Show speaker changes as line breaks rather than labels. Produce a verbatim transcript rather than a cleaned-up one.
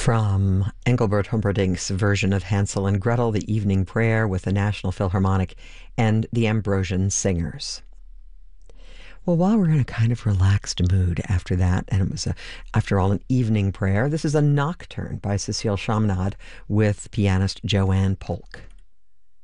From Engelbert Humperdinck's version of Hansel and Gretel, the Evening Prayer with the National Philharmonic and the Ambrosian Singers. Well, while we're in a kind of relaxed mood after that, and it was, a, after all, an evening prayer, this is a nocturne by Cecile Chaminade with pianist Joanne Polk.